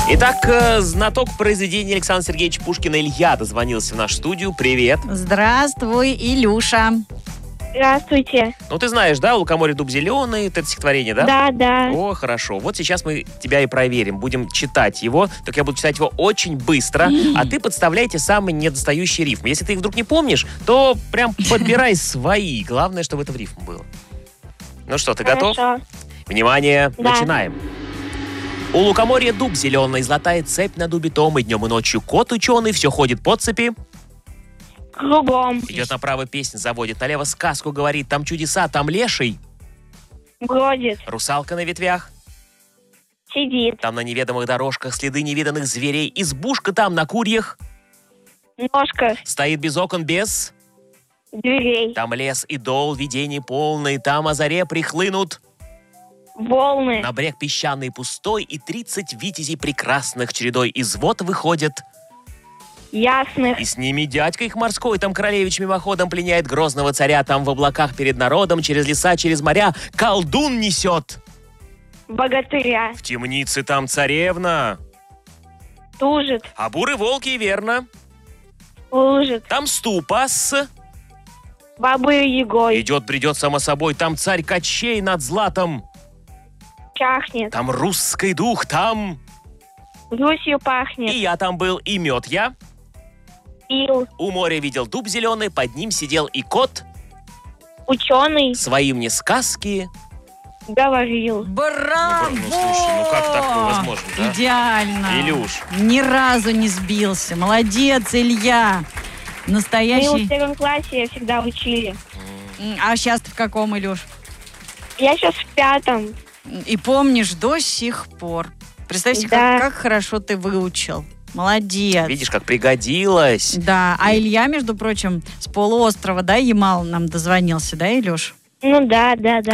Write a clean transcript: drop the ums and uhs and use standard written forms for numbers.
Итак, знаток произведения Александра Сергеевича Пушкина Илья дозвонился в нашу студию. Привет. Здравствуй, Илюша. Здравствуйте. Ну, ты знаешь, да, «Лукоморье дуб зеленый», это стихотворение, да? Да, да. О, хорошо. Вот сейчас мы тебя и проверим. Будем читать его. Только я буду читать его очень быстро, а ты подставляйте самые недостающие рифмы. Если ты их вдруг не помнишь, то прям подбирай свои. Главное, чтобы это в рифму было. Ну что, ты готов? Хорошо. Внимание, Да. начинаем. У лукоморья дуб зеленый, золотая цепь на дубе том, и днем и ночью кот ученый все ходит по цепи. Кругом. Идет направо, песнь заводит, налево сказку говорит, там чудеса, там леший. Бродит. Русалка на ветвях, Сидит. там на неведомых дорожках следы невиданных зверей, избушка там на курьях, Ножка. стоит без окон, без... Дверей. Там лес и дол, видений полный, там о заре прихлынут. Волны. На брег песчаный пустой, и 30 витязей прекрасных чередой из вод выходят. Ясных. И с ними дядька их морской, там королевич мимоходом пленяет грозного царя, там в облаках перед народом, через леса, через моря, колдун несет. Богатыря. В темнице там царевна, Тужит. а буры волки, верно. Лужит. Там ступа с... Бабой Егой. Бредет само собой, там царь Кощей над златом, Чахнет. там русский дух, там... Русью И пахнет. я там был, и мед я. Пил. У моря видел дуб зеленый, под ним сидел и кот. Ученый. Свои мне сказки. Говорил. Браво! Ну, слушай, ну как такое возможно, да? Идеально. Илюш. Ни разу не сбился. Молодец, Илья. Мы его в Настоящий. первом классе всегда учили. А сейчас ты в каком, Илюш? Я сейчас в 5. И помнишь до сих пор. Представь себе, Да. как хорошо ты выучил. Молодец. Видишь, как пригодилось. Да, а Илья, между прочим, с полуострова, да, Ямал нам дозвонился, да, Илюш? Ну да, да, да.